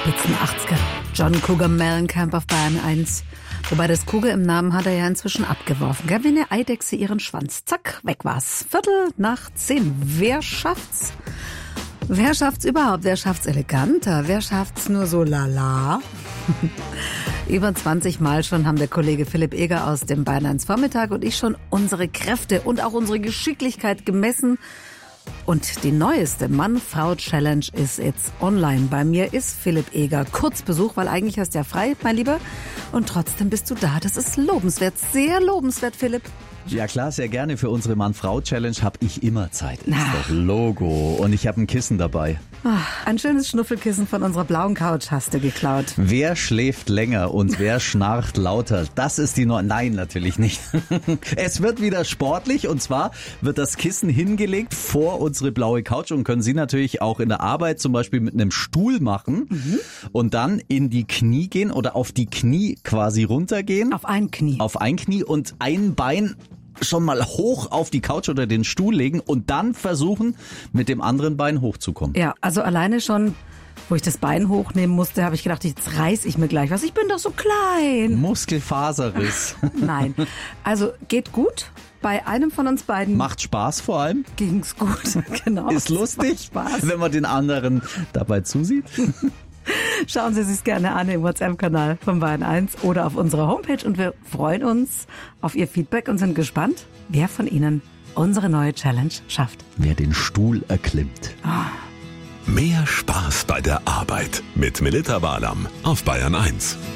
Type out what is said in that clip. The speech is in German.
Spitzen 80er. John Cougar Mellencamp auf Bayern 1. Wobei das Cougar im Namen hat er ja inzwischen abgeworfen. Gell? Wie eine Eidechse ihren Schwanz. Zack, weg war's. 9:15. Wer schafft's? Wer schafft's überhaupt? Wer schafft's eleganter? Wer schafft's nur so lala? Über 20 Mal schon haben der Kollege Philipp Eger aus dem Bayern 1 Vormittag und ich schon unsere Kräfte und auch unsere Geschicklichkeit gemessen. Und die neueste Mann-Frau-Challenge ist jetzt online. Bei mir ist Philipp Eger. Kurzbesuch, weil eigentlich hast du ja frei, mein Lieber. Und trotzdem bist du da. Das ist lobenswert, sehr lobenswert, Philipp. Ja klar, sehr gerne. Für unsere Mann-Frau-Challenge habe ich immer Zeit. Ist doch Logo. Und ich habe ein Kissen dabei. Ein schönes Schnuffelkissen von unserer blauen Couch hast du geklaut. Wer schläft länger und wer schnarcht lauter? Das ist die Nein, natürlich nicht. Es wird wieder sportlich und zwar wird das Kissen hingelegt vor unsere blaue Couch und können Sie natürlich auch in der Arbeit zum Beispiel mit einem Stuhl machen und dann in die Knie gehen oder auf die Knie quasi runtergehen. Auf ein Knie. Auf ein Knie und ein Bein schon mal hoch auf die Couch oder den Stuhl legen und dann versuchen, mit dem anderen Bein hochzukommen. Ja, also alleine schon, wo ich das Bein hochnehmen musste, habe ich gedacht, jetzt reiß ich mir gleich was. Ich bin doch so klein. Muskelfaserriss. Nein, also geht gut. Bei einem von uns beiden Macht Spaß vor allem. ging's gut. Genau. Ist lustig, Spaß. wenn man den anderen dabei zusieht. Schauen Sie sich's gerne an im WhatsApp-Kanal von Bayern 1 oder auf unserer Homepage und wir freuen uns auf Ihr Feedback und sind gespannt, wer von Ihnen unsere neue Challenge schafft. Wer den Stuhl erklimmt. Mehr Spaß bei der Arbeit mit Melita Walam auf Bayern 1.